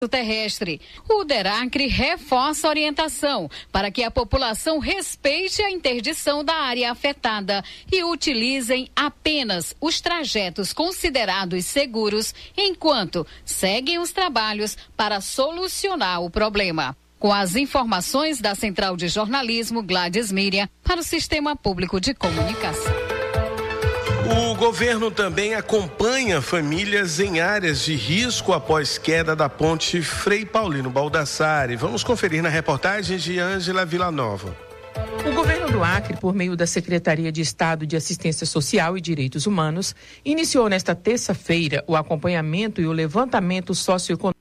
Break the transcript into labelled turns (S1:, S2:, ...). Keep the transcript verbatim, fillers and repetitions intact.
S1: terrestre. O DERACRE reforça a orientação para que a população respeite a interdição da área afetada e utilizem apenas os trajetos considerados seguros enquanto seguem os trabalhos para solucionar o problema. Com as informações da Central de Jornalismo, Gladys Miriam, para o Sistema Público de Comunicação.
S2: O governo também acompanha famílias em áreas de risco após queda da ponte Frei Paulino Baldassarre. Vamos conferir na reportagem de Ângela Villanova.
S3: O governo do Acre, por meio da Secretaria de Estado de Assistência Social e Direitos Humanos, iniciou nesta terça-feira o acompanhamento e o levantamento socioeconômico